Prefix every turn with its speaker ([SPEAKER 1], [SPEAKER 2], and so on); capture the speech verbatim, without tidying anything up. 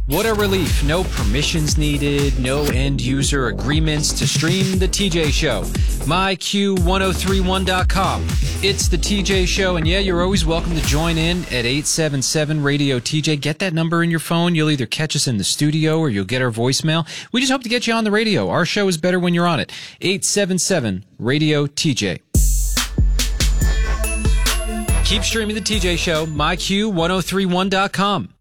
[SPEAKER 1] What a relief. No permissions needed, no end-user agreements to stream The T J Show. my q ten thirty-one dot com. It's The T J Show, and yeah, you're always welcome to join in at eight seven seven radio T J. Get that number in your phone. You'll either catch us in the studio or you'll get our voicemail. We just hope to get you on the radio. Our show is better when you're on it. eight seven seven radio T J. Keep streaming The T J Show, my q ten thirty-one dot com.